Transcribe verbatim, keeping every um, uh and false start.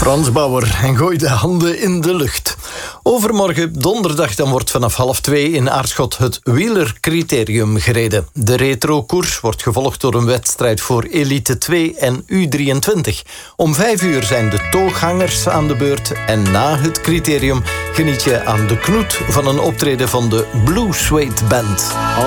Frans Bauer en gooi de handen in de lucht. Overmorgen, donderdag, dan wordt vanaf half twee in Aarschot het wielercriterium gereden. De retro-koers wordt gevolgd door een wedstrijd voor Elite twee en U drieëntwintig. Om vijf uur zijn de tooghangers aan de beurt en na het criterium geniet je aan de knoet van een optreden van de Blue Suede Band.